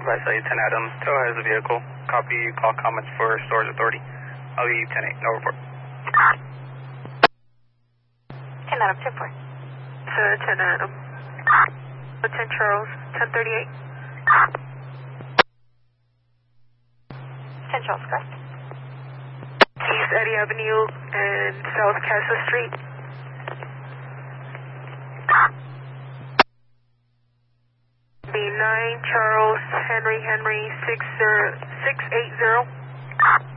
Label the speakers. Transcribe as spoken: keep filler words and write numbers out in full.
Speaker 1: Leslie ten Adams, tow has a vehicle. Copy, call comments for Storage Authority. I'll be ten eight, no report.
Speaker 2: ten Adam, ten four.
Speaker 3: Sir, ten Adam. ten Charles, ten thirty-eight.
Speaker 2: ten Charles, correct.
Speaker 3: East Eddy Avenue and South Casa Street. The nine Charles Henry Henry six eight zero.